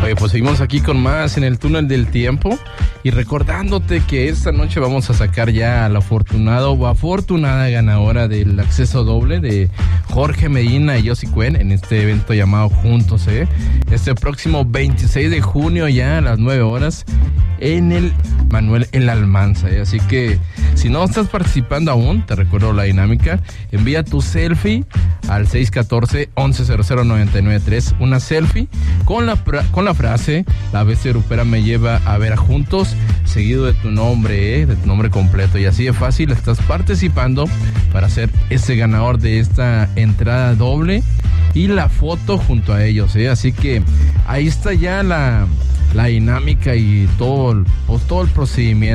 Oye, pues seguimos aquí con más en el túnel del tiempo y recordándote que esta noche vamos a sacar ya al afortunado o afortunada ganadora del acceso doble de Jorge Medina y Yossi Cuen en este evento llamado Juntos, este próximo 26 de junio ya a las 9 horas en el Manuel El Almanza, Así que si no estás participando aún, te recuerdo la dinámica, envía tu selfie al 614-1100-993, una selfie con la frase "La bestia grupera me lleva a ver a Juntos", seguido de tu nombre, de tu nombre completo, y así de fácil estás participando para ser ese ganador de esta entrada doble y la foto junto a ellos, Así que ahí está ya la dinámica y todo el procedimiento.